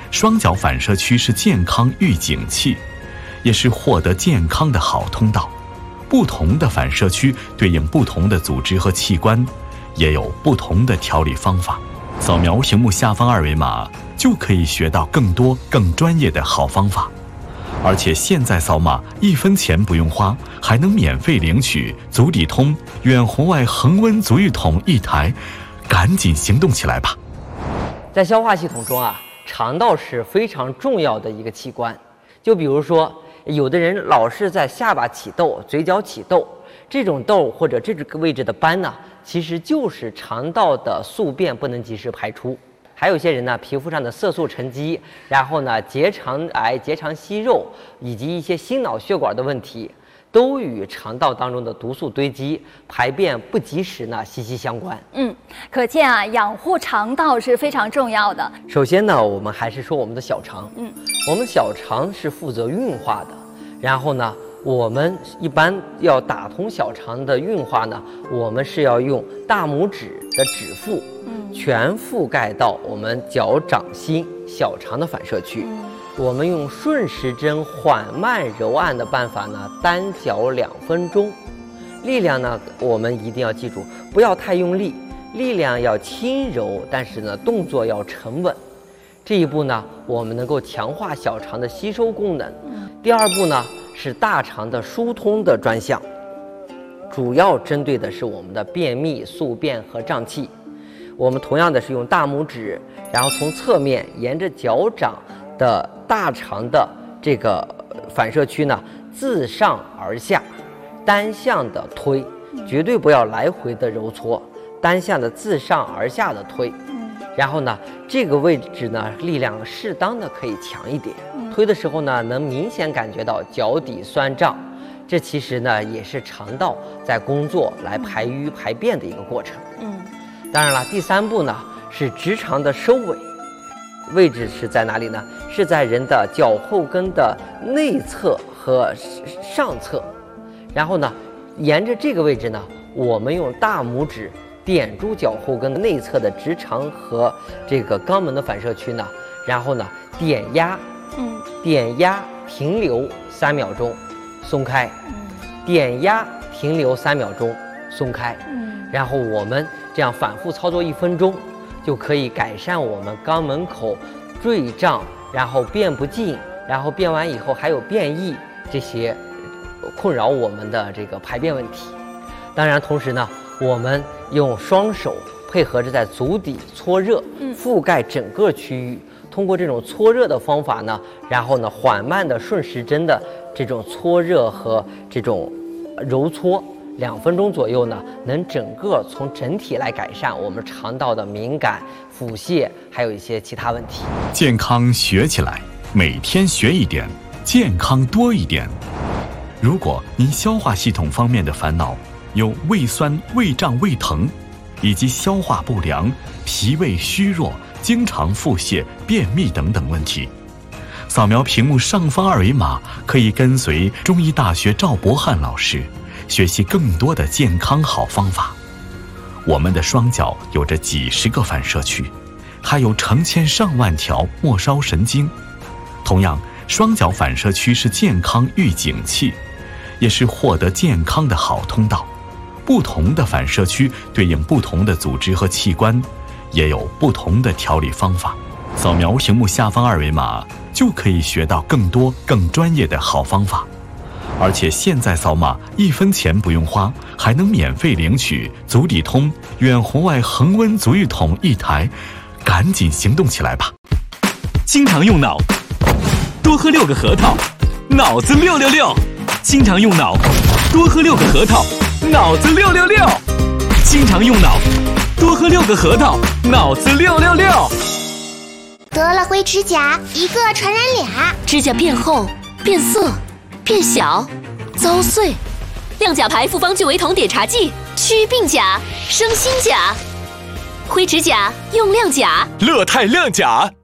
双角反射区是健康预警器，也是获得健康的好通道。不同的反射区对应不同的组织和器官，也有不同的调理方法。扫描屏幕下方二维码，就可以学到更多更专业的好方法。而且现在扫码1分钱不用花，还能免费领取足底通远红外恒温足浴桶1台，赶紧行动起来吧！ 在消化系统中啊，肠道是非常重要的一个器官。就比如说，有的人老是在下巴起痘、嘴角起痘，这种痘或者这个位置的斑呢，其实就是肠道的宿便不能及时排出。还有些人呢，皮肤上的色素沉积，然后呢，结肠癌、结肠息肉以及一些心脑血管的问题，都与肠道当中的毒素堆积、排便不及时呢息息相关。 可见啊，养护肠道是非常重要的。 首先呢，我们还是说我们的小肠。我们小肠是负责运化的，然后呢，我们一般要打通小肠的运化呢，我们是要用大拇指的指腹。全覆盖到我们脚掌心小肠的反射区，我们用顺时针缓慢揉按的办法呢，单脚2分钟。力量呢，我们一定要记住，不要太用力，力量要轻柔，但是呢，动作要沉稳。这一步呢，我们能够强化小肠的吸收功能。第二步呢，是大肠的疏通的专项，主要针对的是我们的便秘、宿便和胀气。我们同样的是用大拇指，然后从侧面沿着脚掌的大肠的这个反射区呢，自上而下单向的推，绝对不要来回的揉搓，单向的自上而下的推。然后呢，这个位置呢，力量适当的可以强一点。推的时候呢，能明显感觉到脚底酸胀，这其实呢也是肠道在工作来排瘀排便的一个过程。当然了，第3步呢是直肠的收尾，位置是在哪里呢？是在人的脚后跟的内侧和上侧。然后呢，沿着这个位置呢，我们用大拇指点住脚后跟内侧的直肠和这个肛门的反射区呢，然后呢点压，停留3秒钟，松开，点压停留3秒钟，松开。然后我们这样反复操作1分钟，就可以改善我们肛门口坠胀，然后便不尽，然后便完以后还有便意这些困扰我们的这个排便问题。当然，同时呢，我们用双手配合着在足底搓热，覆盖整个区域。通过这种搓热的方法呢，然后呢，缓慢的顺时针的这种搓热和这种揉搓。2分钟左右呢，能整个从整体来改善我们肠道的敏感、腹泻，还有一些其他问题。 健康学起来，每天学一点，健康多一点。如果您消化系统方面的烦恼，有胃酸、胃胀、胃疼，以及消化不良、脾胃虚弱、经常腹泻、便秘等等问题，扫描屏幕上方二维码，可以跟随中医大学赵博翰老师学习更多的健康好方法。我们的双脚有着几十个反射区，还有成千上万条末梢神经。同样，双脚反射区是健康预警器，也是获得健康的好通道。不同的反射区对应不同的组织和器官，也有不同的调理方法。扫描屏幕下方二维码，就可以学到更多更专业的好方法。而且现在扫码1分钱不用花，还能免费领取足底通远红外恒温足浴桶1台，赶紧行动起来吧！ 经常用脑，多喝6个核桃，脑子666；经常用脑，多喝6个核桃，脑子666；经常用脑，多喝6个核桃，脑子666。 得了灰指甲，一个传染俩， 指甲变厚、变色、变小、遭碎。亮甲牌复方聚维酮碘茶剂，祛病甲，生新甲。灰指甲用亮甲， 乐泰亮甲。